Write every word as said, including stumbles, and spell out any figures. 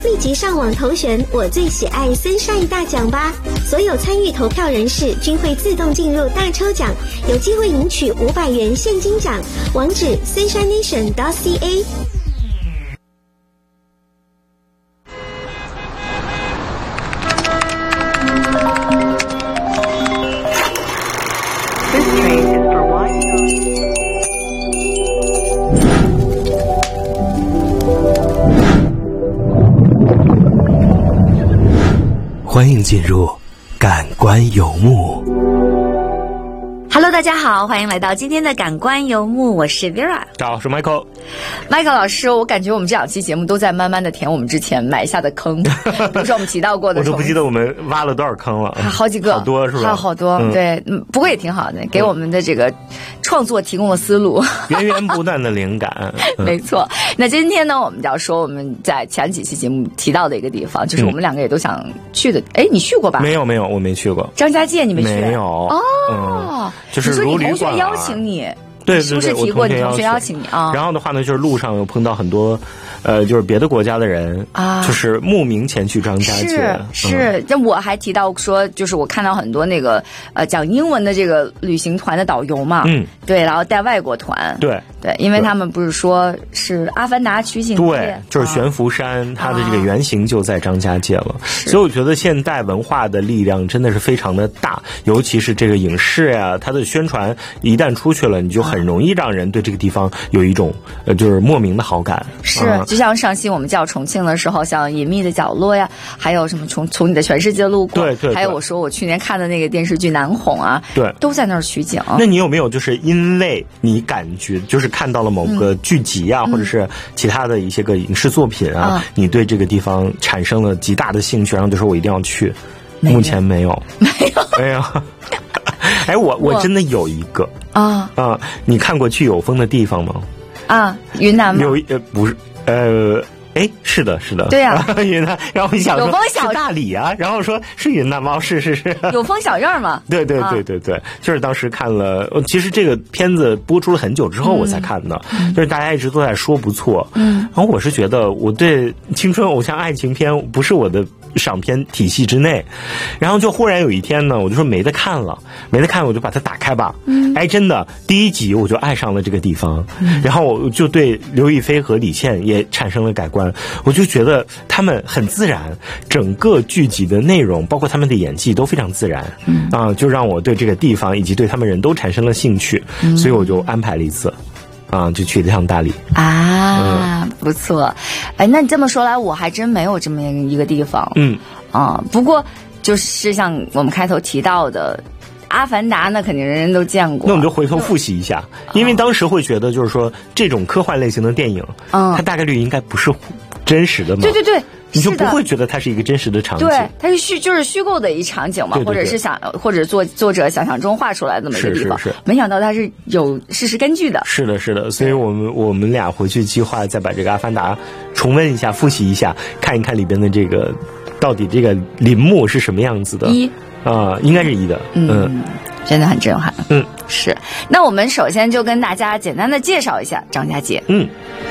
立即上网投选我最喜爱 Sunshine 大奖吧！所有参与投票人士均会自动进入大抽奖，有机会赢取五百元现金奖。网址 sunshine nation dot c a。 欢迎进入感官游牧。 Hello， 大家好，欢迎来到今天的感官游牧，我是 Vera。 大家好，我是 Michael。 Michael 老师，我感觉我们这两期节目都在慢慢的填我们之前埋下的坑，比如说我们提到过的， 我都不记得我们挖了多少坑了， 好几个， 好多是吧？ 还有好多，嗯、对，不过也挺好的，给我们的这个创作提供了思路， 源源不断的灵感。 嗯、没错。那今天呢，我们就要说我们在前几期节目提到的一个地方，就是我们两个也都想去的。哎、嗯，你去过吧？ 没有，没有，我没去过。 张家界你没去？ 没有。 哦， 嗯、就是如旅馆、啊。 你说你同学邀请你。 对对对， 是不是提过你同学邀请你啊？ 然后的话呢，就是路上有碰到很多，呃，就是别的国家的人啊，就是慕名前去张家界。 是是，这、嗯、我还提到说，就是我看到很多那个呃讲英文的这个旅行团的导游嘛，嗯，对，然后带外国团， 对对，因为他们不是说是《阿凡达》取景地， 对，就是悬浮山，啊、它的这个原型就在张家界了。所以我觉得现代文化的力量真的是非常的大，尤其是这个影视呀、啊，它的宣传一旦出去了，你就很容易让人对这个地方有一种呃，就是莫名的好感。 是， 啊、 就像上期我们叫重庆的时候，像《隐秘的角落》呀，还有什么从从你的全世界路过， 对 对, 对， 还有我说我去年看的那个电视剧《南红》啊， 对， 都在那儿取景。 那你有没有就是因为你感觉就是看到了某个剧集啊，嗯、或者是其他的一些个影视作品啊，嗯、你对这个地方产生了极大的兴趣，然后就说我一定要去？目前没有， 没有， 没有。哎，我我真的有一个啊啊！你看过去有风的地方吗？ 啊，云南吗？ 有呃不是呃。哎，是的，是的， 对呀、 啊，云南。然后我想说， 有风小是大理啊，然后说是云南吗？是是是， 有风小院嘛？ 对对对对对，啊、就是当时看了，其实这个片子播出了很久之后我才看的，嗯、就是大家一直都在说不错，嗯，然后我是觉得我对青春偶像爱情片不是我的赏片体系之内，然后就忽然有一天呢，我就说没得看了，没得看我就把它打开吧，嗯，哎，真的第一集我就爱上了这个地方，嗯、然后我就对刘亦菲和李现也产生了改观。我就觉得他们很自然，整个剧集的内容包括他们的演技都非常自然，嗯啊，就让我对这个地方以及对他们人都产生了兴趣，嗯、所以我就安排了一次，啊，就去了趟大理啊，嗯、不错。哎，那你这么说来，我还真没有这么一个地方，嗯啊，不过就是像我们开头提到的。阿凡达呢，肯定人人都见过。 那我们就回头复习一下，因为当时会觉得，就是说这种科幻类型的电影，嗯，它大概率应该不是真实的嘛。 对对对， 你就不会觉得它是一个真实的场景。 对，它是虚，就是虚构的一场景嘛， 对对对， 或者是想，或者作作者想象中画出来的那么一个地方。 是是是， 没想到它是有事实根据的。 是的，是的，所以我们我们俩回去计划再把这个《阿凡达》重温一下、复习一下，看一看里边的这个到底这个林木是什么样子的。 一啊、呃，应该是一的，嗯。 嗯，真的很震撼。 嗯， 是。那我们首先就跟大家简单的介绍一下张家界。 嗯，